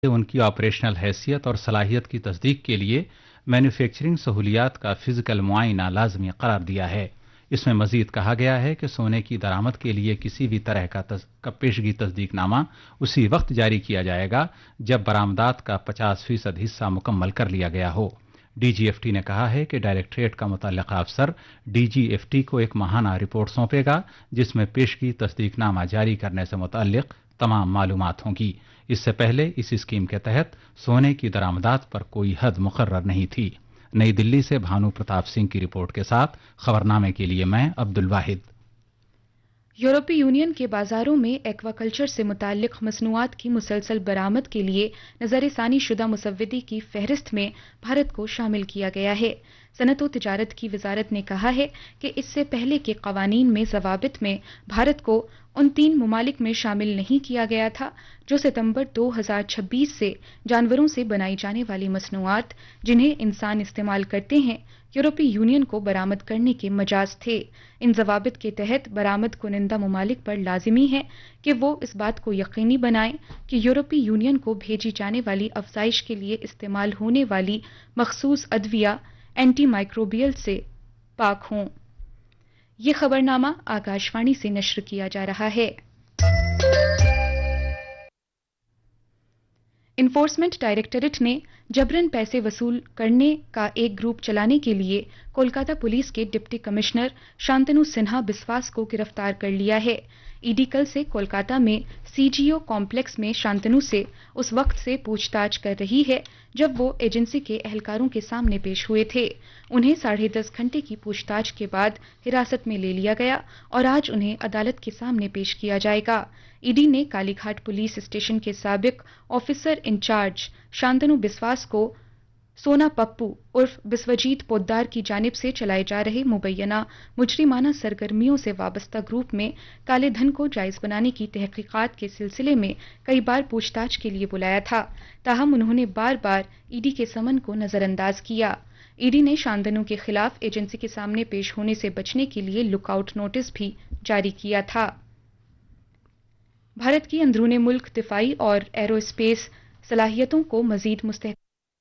ان کی آپریشنل حیثیت اور صلاحیت کی تصدیق کے لیے مینوفیکچرنگ سہولیات کا فزیکل معائنہ لازمی قرار دیا ہے۔ اس میں مزید کہا گیا ہے کہ سونے کی درآمد کے لیے کسی بھی طرح کا پیشگی تصدیق نامہ اسی وقت جاری کیا جائے گا جب برآمدات کا 50% حصہ مکمل کر لیا گیا ہو۔ ڈی جی ایف ٹی نے کہا ہے کہ ڈائریکٹریٹ کا متعلقہ افسر ڈی جی ایف ٹی کو ایک ماہانہ رپورٹ سونپے گا جس میں پیشگی تصدیق نامہ جاری کرنے سے متعلق تمام معلومات ہوں گی۔ اس سے پہلے اس اسکیم کے تحت سونے کی درآمدات پر کوئی حد مقرر نہیں تھی۔ نئی دلی سے بھانو پرتاپ سنگھ کی رپورٹ کے ساتھ خبرنامے کے لیے میں عبد الواحد۔ یورپی یونین کے بازاروں میں ایکوا کلچر سے متعلق مصنوعات کی مسلسل برآمد کے لیے نظر ثانی شدہ مسودے کی فہرست میں بھارت کو شامل کیا گیا ہے۔ صنعت و تجارت کی وزارت نے کہا ہے کہ اس سے پہلے کے قوانین میں ضوابط میں بھارت کو ان 3 ممالک میں شامل نہیں کیا گیا تھا جو ستمبر 2026 سے جانوروں سے بنائی جانے والی مصنوعات جنہیں انسان استعمال کرتے ہیں یورپی یونین کو برآمد کرنے کے مجاز تھے۔ ان ضوابط کے تحت برآمد کنندہ ممالک پر لازمی ہے کہ وہ اس بات کو یقینی بنائیں کہ یورپی یونین کو بھیجی جانے والی افزائش کے لیے استعمال ہونے والی مخصوص ادویہ اینٹی مائکروبیل سے پاک ہوں۔ یہ خبرنامہ آکاشوانی سے نشر کیا جا رہا ہے۔ انفورسمنٹ ڈائریکٹوریٹ نے جبراً پیسے وصول کرنے کا ایک گروپ چلانے کے لیے کولکاتہ پولیس کے ڈپٹی کمشنر شانتنو سنہا بسواس کو گرفتار کر لیا ہے۔ ای ڈی کل سے کولکاتہ میں سی جی او کمپلیکس میں شانتنو سے اس وقت سے پوچھ تاچھ کر رہی ہے جب وہ ایجنسی کے اہلکاروں کے سامنے پیش ہوئے تھے۔ انہیں 10.5 گھنٹے کی پوچھ تاچھ کے بعد حراست میں لے لیا گیا اور آج انہیں عدالت کے سامنے پیش کیا جائے گا۔ ای ڈی نے کالی گھاٹ پولیس اسٹیشن کے سابق آفیسر انچارج شانتنو بسواس کو سونا پپو عرف بسوجیت پودار کی جانب سے چلائے جا رہے مبینہ مجرمانہ سرگرمیوں سے وابستہ گروپ میں کالے دھن کو جائز بنانے کی تحقیقات کے سلسلے میں کئی بار پوچھ تاچھ کے لیے بلایا تھا، تاہم انہوں نے بار بار ای ڈی کے سمن کو نظر انداز کیا۔ ای ڈی نے شانتنو کے خلاف ایجنسی کے سامنے پیش ہونے سے بچنے کے لیے لک آؤٹ نوٹس بھی جاری کیا تھا۔ بھارت کی اندرون ملک دفاعی اور ایرو اسپیس صلاحیتوں کو مزید مستحکم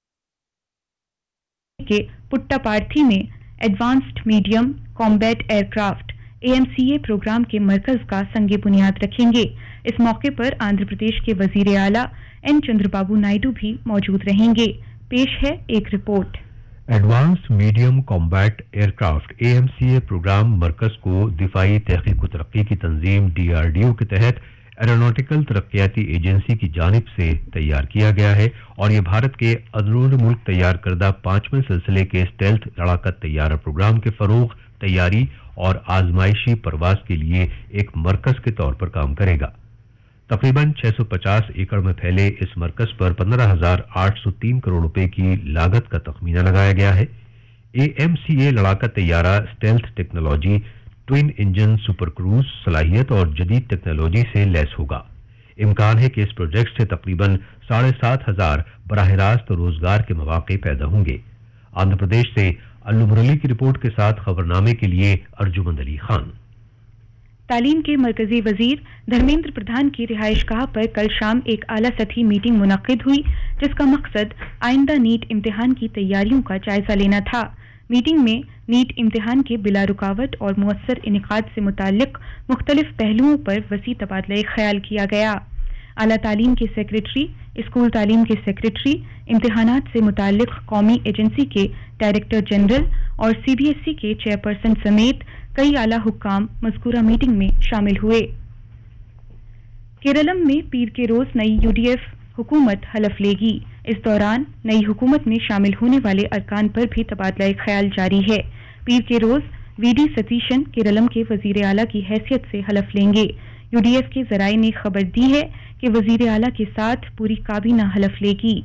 کے پٹا پارتھی میں advanced medium combat year craft AMCA programme کے مرکز کا سنگ بنیاد رکھیں گے۔ اس موقع پر آندھرا پردیش کے وزیر اعلیٰ این چندر بابو نائیڈو بھی موجود رہیں گے۔ پیش ہے ایک report. Advance medium combat year craft AMCA programme مرکز کو دفاعی تحقیق و ترقی کی تنظیم DRDO کے تحت ایروناٹیکل ترقیاتی ایجنسی کی جانب سے تیار کیا گیا ہے اور یہ بھارت کے اندرون ملک تیار کردہ 5ویں سلسلے کے اسٹیلتھ لڑاکا طیارہ پروگرام کے فروغ، تیاری اور آزمائشی پرواز کے لیے ایک مرکز کے طور پر کام کرے گا۔ تقریباً 650 ایکڑ میں پھیلے اس مرکز پر 15,803 کروڑ روپے کی لاگت کا تخمینہ لگایا گیا ہے۔ AMCA لڑاکا طیارہ stealth technology, twin engine super cruise صلاحیت اور جدید ٹیکنالوجی سے لیس ہوگا۔ امکان ہے کہ اس پروجیکٹ سے تقریباً 7,500 براہ راست روزگار کے مواقع پیدا ہوں گے۔ آندھرا پردیش سے الو مرلی کی رپورٹ کے ساتھ خبرنامے کے لیے ارجمند علی خان۔ تعلیم کے مرکزی وزیر دھرمیندر پردھان کی رہائش گاہ پر کل شام ایک اعلیٰ سطحی میٹنگ منعقد ہوئی جس کا مقصد آئندہ نیٹ امتحان کی تیاریوں کا جائزہ لینا تھا۔ میٹنگ میں نیٹ امتحان کے بلا رکاوٹ اور مؤثر انعقاد سے متعلق مختلف پہلوؤں پر وسیع تبادلہ خیال کیا گیا۔ اعلیٰ تعلیم کے سیکریٹری، اسکول تعلیم کے سیکریٹری، امتحانات سے متعلق قومی ایجنسی کے ڈائریکٹر جنرل اور CBSE کے چیئرپرسن سمیت کئی اعلیٰ حکام مذکورہ میٹنگ میں شامل ہوئے۔ کیرالم میں پیر کے روز نئی UDF حکومت حلف لے گی۔ اس دوران نئی حکومت میں شامل ہونے والے ارکان پر بھی تبادلہ خیال جاری ہے۔ پیر کے روز VD ستیشن کیرالم کے وزیر اعلیٰ کی حیثیت سے حلف لیں گے۔ UDF کے ذرائع نے خبر دی ہے کہ وزیر اعلیٰ کے ساتھ پوری کابینہ حلف لے گی۔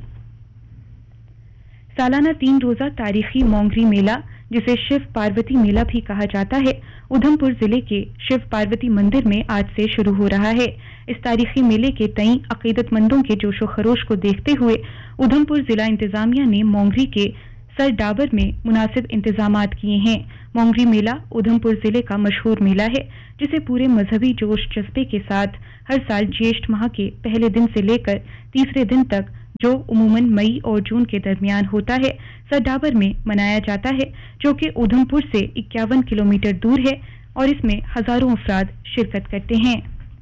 سالانہ 3 روزہ تاریخی مونگری میلہ جسے شیو پاروتی میلہ بھی کہا جاتا ہے، ادھم پور ضلع کے شیو پاروتی مندر میں آج سے شروع ہو رہا ہے۔ اس تاریخی میلے کے تئیں عقیدت مندوں کے جوش و خروش کو دیکھتے ہوئے ادھم پور ضلع انتظامیہ نے مونگری کے سر ڈابر میں مناسب انتظامات کیے ہیں۔ مونگری میلہ ادھم پور ضلع کا مشہور میلہ ہے جسے پورے مذہبی جوش جذبے کے ساتھ ہر سال جیشٹ ماہ کے پہلے دن سے لے کر تیسرے دن تک जो उमूमन मई और जून के दरमियान होता है, सरडाबर में मनाया जाता है, जो कि उधमपुर से 51 किलोमीटर दूर है और इसमें हजारों अफराद शिरकत करते हैं।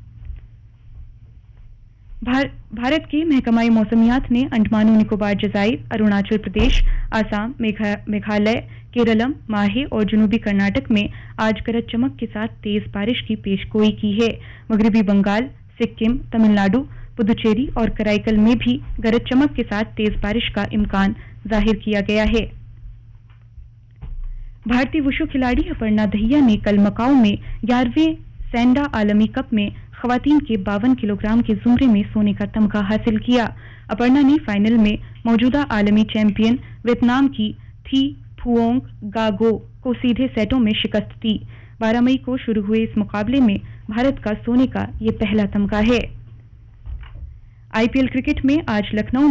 भारत के महकमा मौसमियात ने अंडमान निकोबार जजाइर, अरुणाचल प्रदेश, आसाम, मेघालय, केरलम, माहे और जनूबी कर्नाटक में आज गरज चमक के साथ तेज बारिश की पेशगोई की है। मगरबी बंगाल, सिक्किम, तमिलनाडु, पुदुचेरी और कराईकल में भी गरज चमक के साथ तेज बारिश का इम्कान जाहिर किया गया है। भारतीय वुशु खिलाड़ी अपर्णा दहिया ने कल मकाऊ में 11वें सैंडा आलमी कप में खवातीन के 52 किलोग्राम के जुमरे में सोने का तमगा हासिल किया। अपर्णा ने फाइनल में मौजूदा आलमी चैंपियन वियतनाम की थी फुओंग गागो को सीधे सेटों में शिकस्त दी। 12 मई को शुरू हुए इस मुकाबले में भारत का सोने का ये पहला तमगा है। आईपीएल क्रिकेट में आज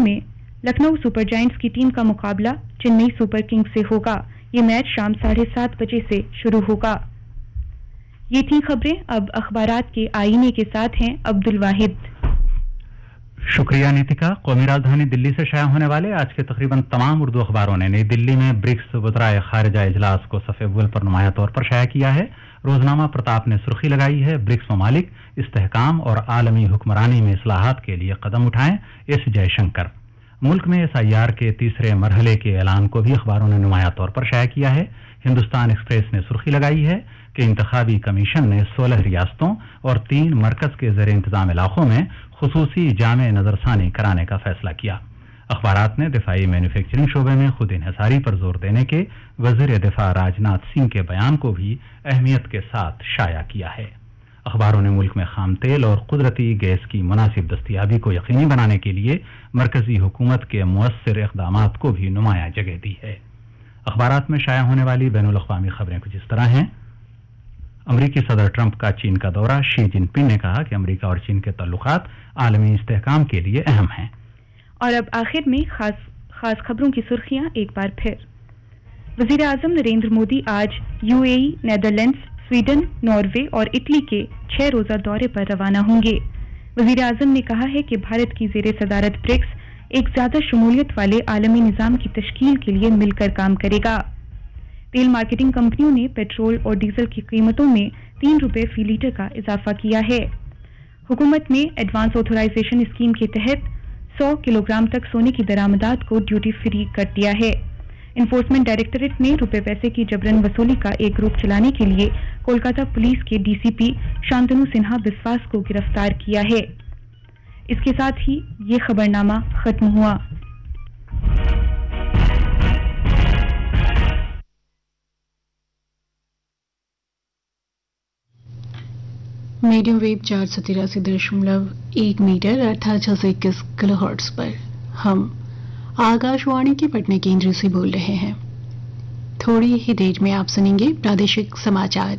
लखनऊ सुपर जायंट्स की टीम का मुकाबला चेन्नई सुपर किंग्स से होगा। ये मैच शाम 7:30 बजे से शुरू होगा। ये थी खबरें। अब अखबारात के आईने के साथ हैं अब्दुल वाहिद। शुक्रिया नीतिका। कौमी राजधानी दिल्ली से शाया होने वाले आज के तकरीबन तमाम उर्दू अखबारों ने नई दिल्ली में ब्रिक्स वज़राए खारिजा इजलास को सफ़े अव्वल पर नुमाया तौर पर शाया किया है। रोजनामा प्रताप ने सुर्खी लगाई है, ब्रिक्स ममालिक इस्तेहकाम और आलमी हुक्मरानी में इस्लाहात के लिए कदम उठाएं, एस जयशंकर। मुल्क में SIR के तीसरे मरहले के ऐलान को भी अखबारों ने नुमाया तौर पर शाया किया है। हिंदुस्तान एक्सप्रेस ने सुर्खी लगाई है कि इंतखाबी कमीशन ने 16 रियासतों और 3 मरकज के ज़ेर इंतजाम इलाकों में खुसूसी जामे नजरसानी कराने का फैसला किया। अखबारात ने दिफाई मैन्युफैक्चरिंग शोबे में खुद इन्हिसारी पर जोर देने के वज़ीर दिफा राजनाथ सिंह के बयान को भी अहमियत के साथ शाया किया है। अखबारों ने मुल्क में खाम तेल और कुदरती गैस की मुनासिब दस्तयाबी को यकीनी बनाने के लिए मरकजी हुकूमत के मुअस्सिर इक़दामात को भी नुमाया जगह दी है। अखबारात में शाया होने वाली बैनुल अक़वामी खबरें कुछ इस तरह हैं। अमरीकी सदर ट्रंप का चीन का दौरा, शी जिनपिंग ने कहा कि अमरीका और चीन के तल्लुकात आलमी इस्तेहकाम के लिए अहम हैं। और अब आखिर में खास खबरों की सुर्खियां एक बार फिर। वजीर आजम नरेंद्र मोदी आज UAE, नेदरलैंड्स, स्वीडन, नॉर्वे और इटली के 6 रोजा दौरे पर रवाना होंगे। वजीर आजम ने कहा है कि भारत की ज़ेरे सदारत ब्रिक्स एक ज्यादा शमूलियत वाले आलमी निज़ाम की तश्कील के लिए मिलकर काम करेगा। तेल मार्केटिंग कंपनियों ने पेट्रोल और डीजल की कीमतों में 3 रुपये फी लीटर का इजाफा किया है। हुकूमत ने एडवांस ऑथराइजेशन स्कीम के तहत 100 किलोग्राम तक सोने की दरामदात को ड्यूटी फ्री कर दिया है। इन्फोर्समेंट डायरेक्टरेट ने रुपए पैसे की जबरन वसूली का एक ग्रुप चलाने के लिए कोलकाता पुलिस के DCP शांतनु सिन्हा बिस्वास को गिरफ्तार किया है। इसके साथ ही ये खबरनामा खत्म हुआ। मीडियम वेव 483.1 मीटर अर्थात 621 किलोहर्ट्ज पर हम आकाशवाणी के पटना केंद्र से बोल रहे हैं। थोड़ी ही देर में आप सुनेंगे प्रादेशिक समाचार।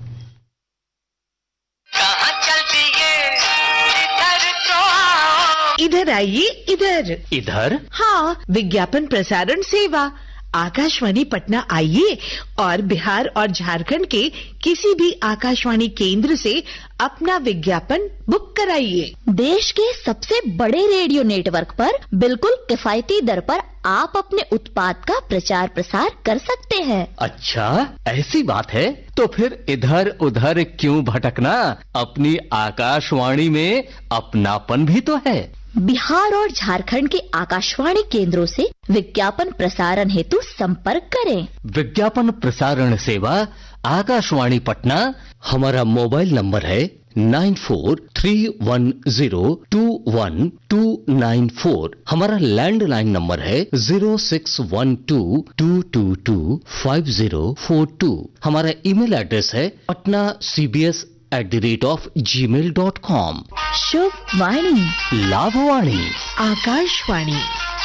कहाँ चलती है इधर तो आओ। इधर आइए, इधर इधर। हाँ, विज्ञापन प्रसारण सेवा आकाशवाणी पटना आइए और बिहार और झारखंड के किसी भी आकाशवाणी केंद्र से अपना विज्ञापन बुक कराइए। देश के सबसे बड़े रेडियो नेटवर्क पर बिल्कुल किफायती दर पर आप अपने उत्पाद का प्रचार प्रसार कर सकते हैं। अच्छा, ऐसी बात है तो फिर इधर उधर क्यों भटकना, अपनी आकाशवाणी में अपनापन भी तो है। बिहार और झारखंड के आकाशवाणी केंद्रों से विज्ञापन प्रसारण हेतु संपर्क करें। विज्ञापन प्रसारण सेवा आकाशवाणी पटना। हमारा मोबाइल नंबर है 9431021294। हमारा लैंडलाइन नंबर है 0612225042। हमारा ईमेल एड्रेस है patnacbs@gmail.com। शुभ वाणी, लाभवाणी, आकाशवाणी।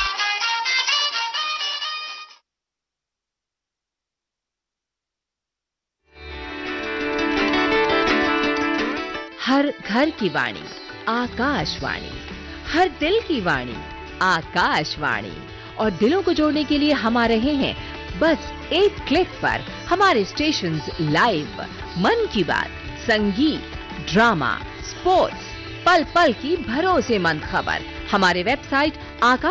हर घर की वाणी आकाशवाणी, हर दिल की वाणी आकाशवाणी। और दिलों को जोड़ने के लिए हम आ रहे हैं बस एक क्लिक पर। हमारे स्टेशंस लाइव, मन की बात, संगीत, ड्रामा, स्पोर्ट्स, पल पल की भरोसेमंद खबर, हमारे वेबसाइट